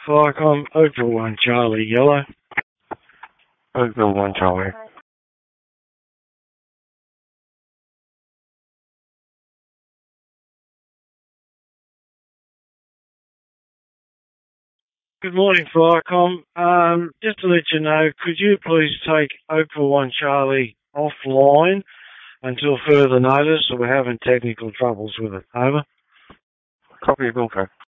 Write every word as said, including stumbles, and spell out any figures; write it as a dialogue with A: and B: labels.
A: Flycom, Opal one Charlie, yellow.
B: Opal one Charlie.
A: Good morning, Flycom. Um, just to let you know, could you please take Opal one Charlie offline until further notice, or we're having technical troubles with it. Over.
B: Copy of info.